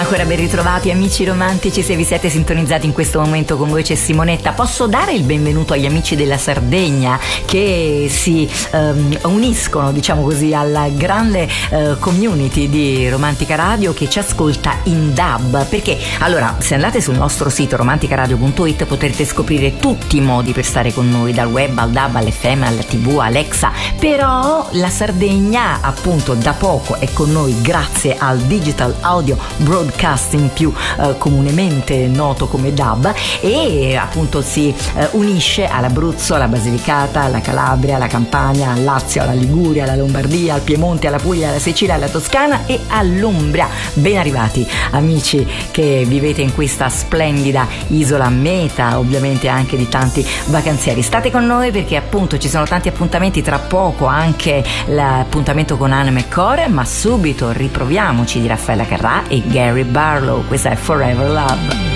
ancora ben ritrovati amici romantici, se vi siete sintonizzati in questo momento con voi c'è Simonetta. Posso dare il benvenuto agli amici della Sardegna che si uniscono, diciamo così, alla grande community di Romantica Radio che ci ascolta in DAB, perché allora se andate sul nostro sito romanticaradio.it potrete scoprire tutti i modi per stare con noi, dal web al DAB, all'FM, alla TV, Alexa, però la Sardegna appunto da poco è con noi grazie al Digital Audio Broadcasting, più comunemente noto come DAB, e appunto si unisce all'Abruzzo, alla Basilicata, alla Calabria, alla Campania, al Lazio, alla Liguria, alla Lombardia, al Piemonte, alla Puglia, alla Sicilia, alla Toscana e all'Umbria. Ben arrivati amici che vivete in questa splendida isola, meta ovviamente anche di tanti vacanzieri. State con noi perché appunto ci sono tanti appuntamenti, tra poco anche l'appuntamento con Anne McCord, ma subito riproviamoci di Raffaella Carrà e Gary Barlow. Questa è Forever Love.